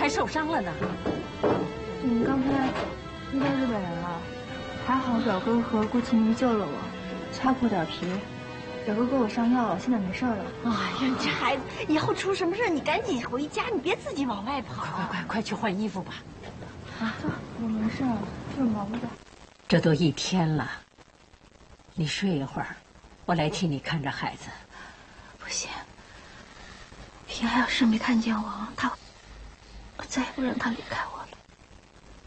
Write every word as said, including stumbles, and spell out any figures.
还受伤了呢。 我们刚才遇到日本人了，还好表哥和顾其明救了我，擦破点皮。表哥给我上药了，现在没事了。 哎呀，这孩子以后出什么事你赶紧回家，你别自己往外跑。 快快快，快去换衣服吧。 啊，我没事，就是忙着。 这都一天了，你睡一会儿，我来替你看着孩子。 不行，平儿要是没看见我，他，我再也不让他离开我。